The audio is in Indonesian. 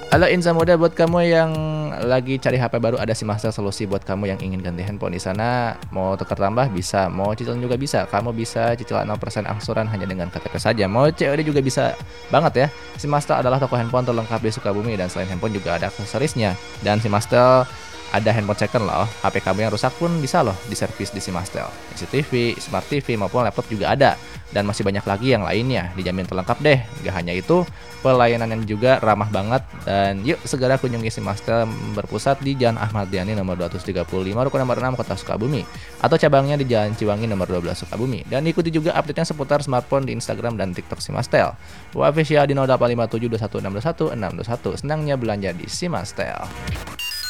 Halo Insa Muda, buat kamu yang lagi cari HP baru, ada Simastel solusi buat kamu yang ingin ganti handphone. Di sana mau tukar tambah bisa, mau cicilan juga bisa. Kamu bisa cicilan 0% angsuran hanya dengan KTP saja. Mau COD juga bisa banget ya. Simastel adalah toko handphone terlengkap di Sukabumi, dan selain handphone juga ada aksesorisnya. Dan Simastel ada handphone second loh. HP kamu yang rusak pun bisa loh diservis di Simastel. CCTV, Smart TV maupun laptop juga ada. Dan masih banyak lagi yang lainnya, dijamin terlengkap deh. Gak hanya itu, pelayanan yang juga ramah banget. Dan yuk segera kunjungi Simastel berpusat di Jalan Ahmad Yani nomor 235 Rukun nomor 6 Kota Sukabumi, atau cabangnya di Jalan Ciwangi nomor 12 Sukabumi. Dan ikuti juga update-nya seputar smartphone di Instagram dan TikTok Simastel. Official di 0857 21 621 621. Senangnya belanja di Simastel.